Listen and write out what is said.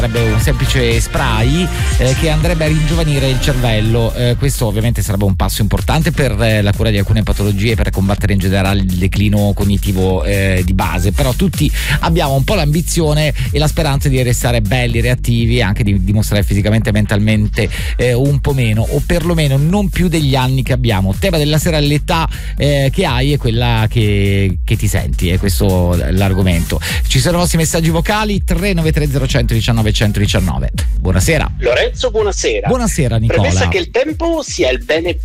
sarebbe un semplice spray che andrebbe a ringiovanire il cervello. Questo ovviamente sarebbe un passo importante per la cura di alcune patologie, per combattere in generale il declino cognitivo di base, però tutti abbiamo un po' l'ambizione e la speranza di restare belli, reattivi e anche di dimostrare fisicamente e mentalmente un po' meno, o perlomeno non più degli anni che abbiamo. Tema della sera, l'età che hai è quella che ti senti, è questo l'argomento. Ci sono i vostri messaggi vocali 393 0119 119. Buonasera Lorenzo, buonasera. Buonasera Nicola. Premessa che il tempo sia il bene